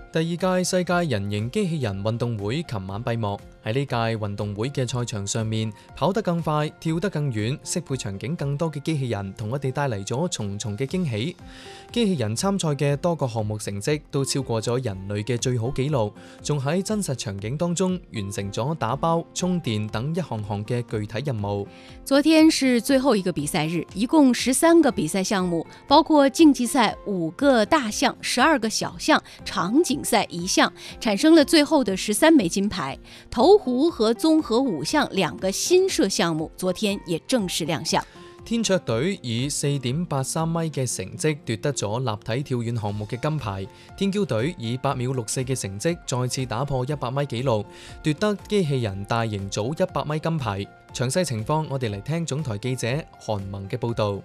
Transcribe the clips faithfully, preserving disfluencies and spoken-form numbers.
第二屆世界人形機器人運動會琴晚閉幕。喺呢屆運動會嘅賽場上面，跑得更快、跳得更遠、適配場景更多嘅機器人，同我哋帶嚟咗重重嘅驚喜。機器人參賽嘅多個項目成績都超過咗人類嘅最好紀錄，仲喺真實場景當中完成咗打包、充電等一項項嘅具體任務。 昨天是最後一個比賽日，一共十三個比賽項目，包括競技賽五個大項、十二個小項，場景賽一項，產生了最後的十三枚金牌。投壺和綜合五項兩個新設項目，昨天也正式亮相。 天卓隊以四點八三米嘅成績奪得咗立體跳遠項目嘅金牌，天驕隊以八秒六四嘅成績再次打破一百米紀錄，奪得機器人大型組一百米金牌。詳細情況，我哋嚟聽總台記者韓萌嘅報導。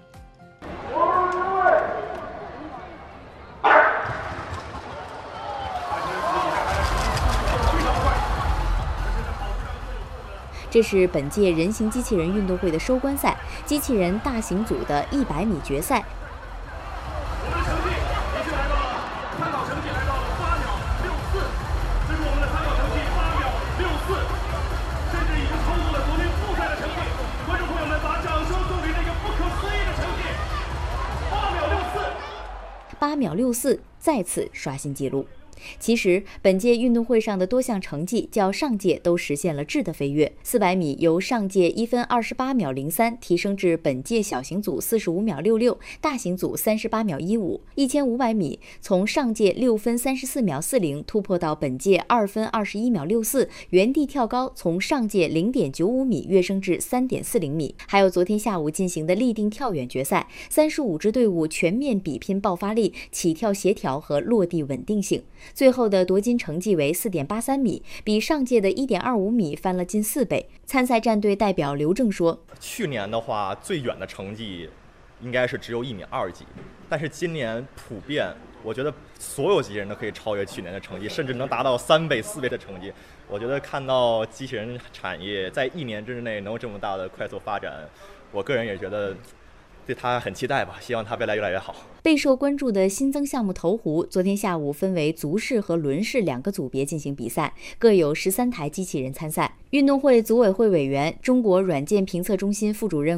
這是本屆人形機器人運動會的收官賽，機器人大型組的一百米決賽。 我們的成績已經來到了，參考成績來到了八秒六四，這是我們的參考成績八秒六四，甚至已經超過了昨天複賽的成績。觀眾朋友們，把掌聲送給那個不可思議的成績，八秒六四。 八秒六四再次刷新紀錄。其實，本屆運動會上的多項成績較上屆都實現了質的飛躍。四百米由上屆一分二十八秒零三提升至本屆小型組四十五秒六六，大型組三十八秒一五。一千五百米從上屆六分三十四秒四零突破到本屆二分二十一秒六四，原地跳高從上屆零點九五米躍升至三點四零米。還有昨天下午進行的立定跳遠決賽，三十五支隊伍全面比拼爆發力、起跳協調和落地穩定性。最後的奪金成績為四點八三米，比上屆的一點二五米翻了近四倍。參賽戰隊代表劉正說： 去年的話最遠的成績應該是只有一米二幾，但是今年普遍我覺得所有機器人都可以超越去年的成績，甚至能達到三倍四倍的成績。我覺得看到機器人產業在一年之內能有這麼大的快速發展，我個人也覺得對他很期待吧，希望他未來越來越好。 備受關注的新增項目投壺，昨天下午分為足式和輪式兩個組別進行比賽，各有十三台機器人參賽。運動會組委會委員、中國軟件評測中心副主任